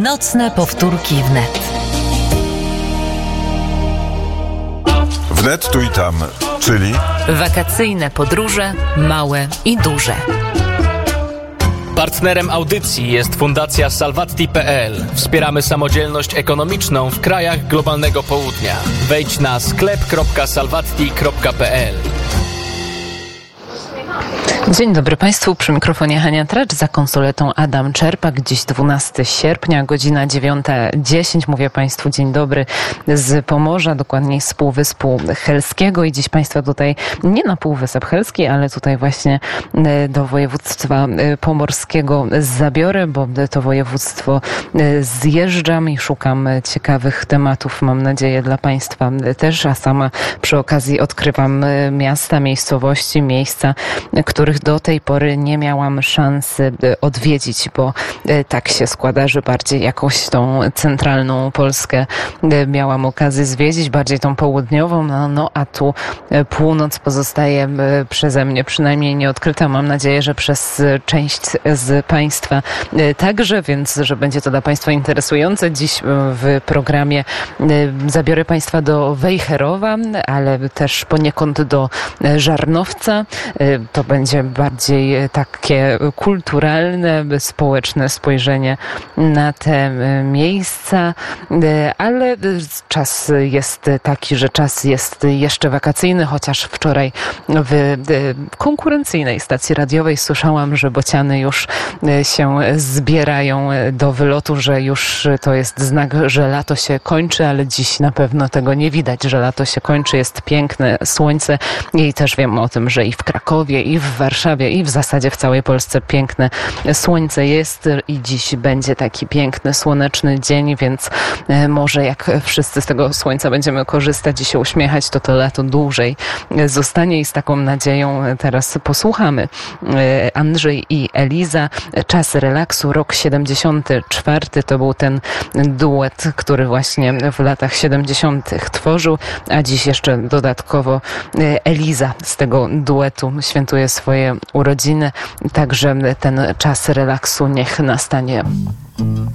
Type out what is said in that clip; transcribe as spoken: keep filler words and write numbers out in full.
Nocne powtórki wnet. Wnet tu i tam, czyli Wakacyjne podróże, małe i duże. Partnerem audycji jest Fundacja Salvatti kropka pe el. Wspieramy samodzielność ekonomiczną w krajach globalnego południa. Wejdź na sklep kropka salvatti kropka pe el. Dzień dobry Państwu, przy mikrofonie Hania Tracz, za konsoletą Adam Czerpak. Dziś dwunastego sierpnia, godzina dziewiąta dziesięć. Mówię Państwu dzień dobry z Pomorza, dokładniej z Półwyspu Helskiego. I dziś Państwa tutaj nie na Półwysep Helski, ale tutaj właśnie do województwa pomorskiego zabiorę, bo to województwo zjeżdżam i szukam ciekawych tematów, mam nadzieję, dla Państwa też, a sama przy okazji odkrywam miasta, miejscowości, miejsca, których do tej pory nie miałam szansy odwiedzić, bo tak się składa, że bardziej jakąś tą centralną Polskę miałam okazję zwiedzić, bardziej tą południową, no, no a tu północ pozostaje przeze mnie przynajmniej nieodkryta. Mam nadzieję, że przez część z Państwa także, więc że będzie to dla Państwa interesujące. Dziś w programie zabiorę Państwa do Wejherowa, ale też poniekąd do Żarnowca. To będzie bardziej takie kulturalne, społeczne spojrzenie na te miejsca, ale czas jest taki, że czas jest jeszcze wakacyjny, chociaż wczoraj w konkurencyjnej stacji radiowej słyszałam, że bociany już się zbierają do wylotu, że już to jest znak, że lato się kończy, ale dziś na pewno tego nie widać, że lato się kończy, jest piękne słońce i też wiem o tym, że i w Krakowie, i w Warszawie, i w zasadzie w całej Polsce piękne słońce jest i dziś będzie taki piękny, słoneczny dzień, więc może jak wszyscy z tego słońca będziemy korzystać i się uśmiechać, to to lato dłużej zostanie i z taką nadzieją teraz posłuchamy. Andrzej i Eliza, Czas relaksu, rok siedemdziesiąty czwarty, to był ten duet, który właśnie w latach siedemdziesiątych tworzył, a dziś jeszcze dodatkowo Eliza z tego duetu świętuje swoje urodziny, także ten czas relaksu niech nastanie.